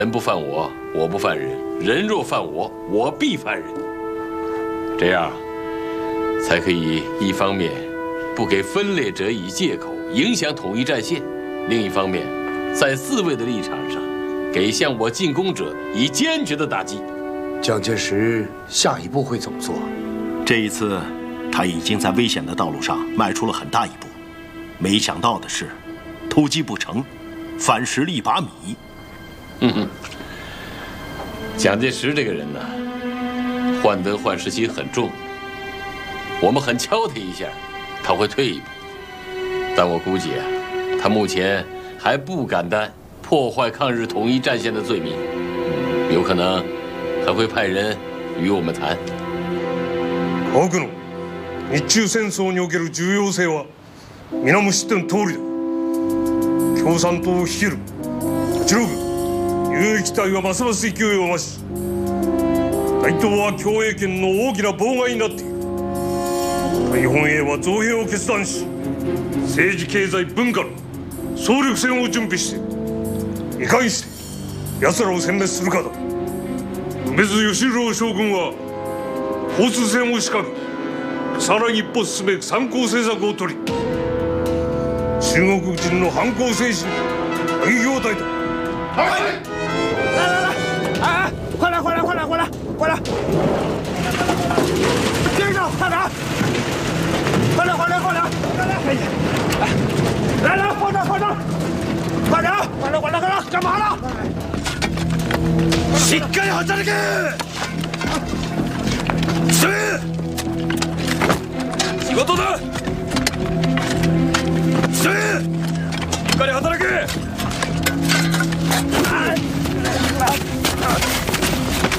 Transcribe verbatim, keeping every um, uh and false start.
人不犯我，我不犯人；人若犯我，我必犯人。这样，才可以一方面不给分裂者以借口，影响统一战线；另一方面，在自卫的立场上，给向我进攻者以坚决的打击。 蒋介石下一步会怎么做？ 这一次，他已经在危险的道路上迈出了很大一步。没想到的是，突击不成，反蚀了一把米。 嗯哼，蒋介石这个人呢，患得患失心很重。我们狠敲他一下，他会退一步。但我估计啊，他目前还不敢担破坏抗日统一战线的罪名，有可能还会派人与我们談。 川久の日中戦争における重要性は皆も知っての通りだ。共産党を率いる八路軍有益隊はますます勢いを増し、大東亜共栄圏の大きな妨害になっている。大本営は増兵を決断し、政治経済文化の総力戦を準備している。いかにして奴らを殲滅するかだ。梅津義郎将軍は交通戦を仕掛け、さらに一歩進め参考政策を取り、中国人の反抗精神開業隊だ。はい。 来来来，哎，快来快来快来快来快来！跟上，快点！快点快点快点！快点！哎，来来，放着放着，快点！快点快点快点！干嘛呢？しっかり働け！進め！仕事だ！進め！しっかり働け！